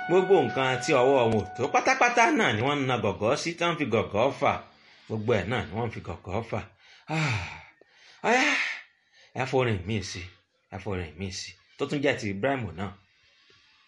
gbogbo nǹkan tí ọwọ́ wọn ò tó pátápátá náà ni wọ́n ń na gọ̀gọ́ sí tí wọ́n fi gọ̀gọ́ fà gbogbo ẹ̀ náà ni wọ́n fi gọ̀gọ́ fà. Ọ̀yá ẹ forin míì sí tó tún jẹ́ ti Ibrahim náà.